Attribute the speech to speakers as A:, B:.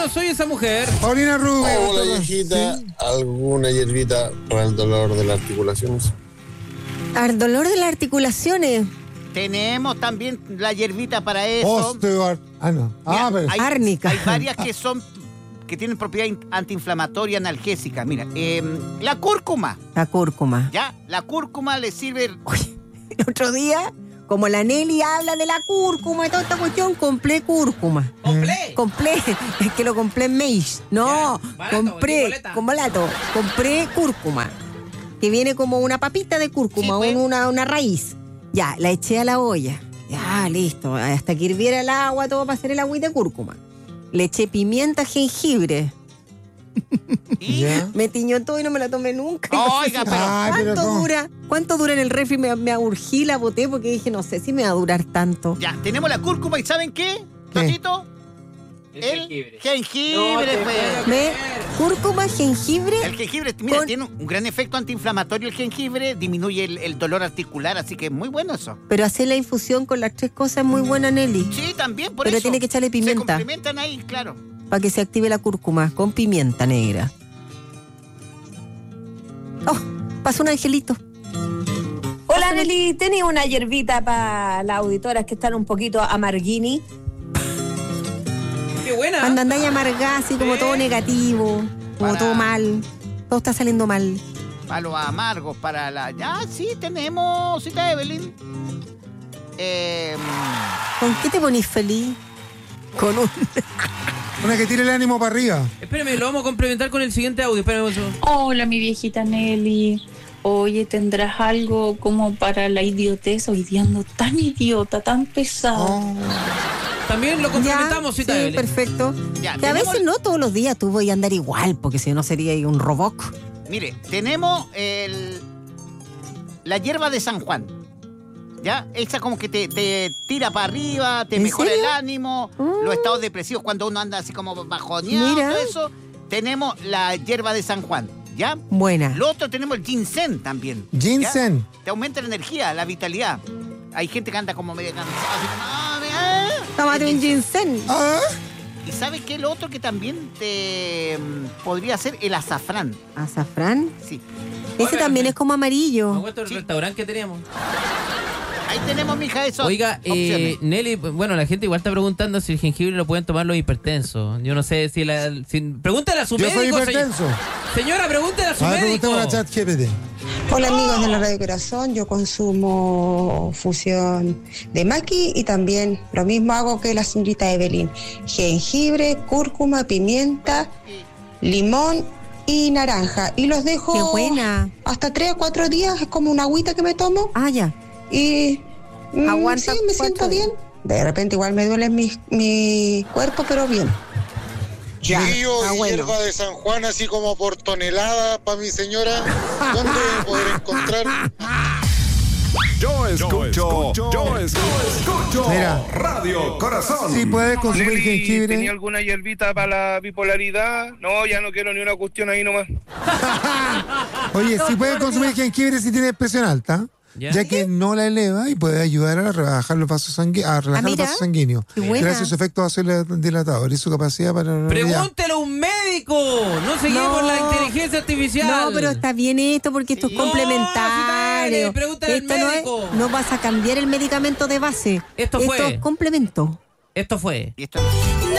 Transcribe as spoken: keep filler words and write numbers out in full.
A: soy esa mujer.
B: Paulina Rubio.
C: Hola, viejita. ¿Sí? ¿Alguna hierbita para el dolor de las articulaciones?
D: ¿Al dolor de las articulaciones?
E: Tenemos también la hierbita para eso.
B: Osteo... Ah, no. Ah,
E: Mira,
B: pero...
E: hay,
D: Árnica.
E: hay varias que son que tienen propiedad antiinflamatoria, analgésica. Mira, eh, la cúrcuma.
D: La cúrcuma.
E: Ya, la cúrcuma le sirve...
D: Uy, el otro día, como la Nelly habla de la cúrcuma y toda esta cuestión, compré cúrcuma.
A: ¿Compré?
D: Compré, es que lo compré en Meish. No,
A: Ya, barato,
D: compré,
A: Nicoleta.
D: como lato, compré cúrcuma. Que viene como una papita de cúrcuma,
E: Sí, pues.
D: un- una, una raíz. Ya, la eché a la olla. Ya, listo. Hasta que hirviera el agua, todo para hacer el agüita de cúrcuma. Le eché pimienta, jengibre.
E: Y
B: ¿Ya?
D: Me tiñó todo y no me la tomé nunca. Y no sé
E: Oiga,
D: si-
E: pero-
B: Ay, pero
D: ¿Cuánto
B: ¿cómo?
D: dura? ¿Cuánto dura en el refri? Me, me urgí, la boté porque dije, no sé si me va a durar tanto.
E: ya, tenemos la cúrcuma y ¿saben qué,
B: ¿Qué?
E: Totito?
A: El
E: El
A: jengibre.
E: jengibre,
A: No te
E: pues.
A: puedo
D: ¿Ve? Cúrcuma, jengibre.
E: El jengibre, mira,
D: Con-
E: tiene un gran efecto antiinflamatorio el jengibre, disminuye el, el dolor articular, así que es muy bueno eso.
D: Pero hacer la infusión con las tres cosas es muy buena, Nelly.
E: Sí, también, por
D: Pero
E: eso.
D: tiene que echarle pimienta.
E: Se complementan ahí, claro.
D: Para que se active la cúrcuma con pimienta negra. Oh, pasó un angelito.
F: Hola Nelly, ¿tenés una hierbita para las auditoras que están un poquito amarguini?
A: Qué buena.
D: Cuando andáis amargada, así como
A: Sí.
D: todo negativo, como
E: Para-
D: todo mal. Todo está saliendo mal.
E: Para los amargos, para la... Ya, sí, tenemos, cita Evelyn. Eh,
D: ¿Con qué te ponís feliz? Con un...
B: Una que tire el ánimo para arriba.
A: Espérame, lo vamos a complementar con el siguiente audio. Espérame un segundo.
G: Hola, mi viejita Nelly. Oye, ¿tendrás algo como para la idiotez? Hoy día ando tan idiota, tan pesada.
B: Oh.
A: También lo
D: Ya,
A: complementamos,
D: sí,
A: cita Evelyn.
D: perfecto.
E: Ya,
D: Que a
E: tenemos-
D: veces no todos los días tú voy a andar igual, porque si no sería ahí un robot.
E: Mire, tenemos el, la hierba de San Juan. ¿Ya? Esa como que te, te tira para arriba, te
D: ¿En
E: mejora
D: serio?
E: el ánimo,
D: Mm.
E: los estados depresivos cuando uno anda así como bajoneado,
D: Mira.
E: todo eso. Tenemos la hierba de San Juan, ¿ya?
D: Buena.
E: Lo otro tenemos el ginseng también. ¿ya?
B: Ginseng.
E: Te aumenta la energía, la vitalidad. Hay gente que anda como medio cansada, así como, ah, me- ah.
D: Tómate
E: El
D: un ginseng.
B: Ah.
E: ¿Y sabes qué? Lo otro que también te mm, podría ser el azafrán.
D: ¿Azafrán?
E: Sí.
D: Ese
A: Oiga,
D: también
A: me-
D: es como
A: Me
D: amarillo.
A: acuerdo del
E: Sí.
A: restaurante que teníamos.
E: Ahí tenemos, mija, eso.
A: Oiga, eh, Nelly, bueno, la gente igual está preguntando si el jengibre lo pueden tomar los hipertensos. Yo no sé si la... Si, pregúntale a su
B: Yo
A: médico.
B: soy
A: señor-
B: hipertenso.
A: Señora, pregúntale a su
B: A ver,
A: médico.
B: preguntemos a Chat G P T.
H: Hola amigos de la Radio Corazón, yo consumo fusión de maqui y también lo mismo hago que la señorita Evelyn. Jengibre, cúrcuma, pimienta, limón y naranja. Y los dejo
D: Qué buena.
H: hasta tres o cuatro días, es como una agüita que me tomo
D: Ah, ya.
H: y mm,
D: Aguanta
H: sí, me
D: cuatro
H: siento
D: días.
H: bien. De repente igual me duele mi, mi cuerpo, pero bien.
D: Ya.
C: Chiquillo,
D: Ah, bueno.
C: hierba de San Juan, así como por tonelada para mi señora. ¿Dónde voy a poder encontrar?
I: Yo escucho, yo escucho,
B: Mira.
I: Radio Corazón.
B: Sí, puedes consumir
J: Nelly, ¿tenía
B: jengibre.
J: alguna hierbita para la bipolaridad? No, ya no quiero ni una cuestión ahí nomás.
B: Oye, sí puedes consumir jengibre si tienes presión alta,
A: ¿Ya?
B: ya que no la eleva y puede ayudar a rebajar los vasos sanguíneos, a relajar
D: Ah,
B: los
D: mira.
B: vasos sanguíneos.
D: Qué buena.
B: Gracias a su efecto vasodilatador y su capacidad para...
A: Pregúntele a un médico. No seguimos
D: No.
A: la inteligencia artificial.
D: No, pero está bien esto porque esto es
A: No,
D: complementario.
A: Citale, pregúntale al
D: Esto no, es-
A: médico.
D: no vas a cambiar el medicamento de base.
A: Esto fue.
D: Esto es complemento.
A: Esto fue
E: Y esto-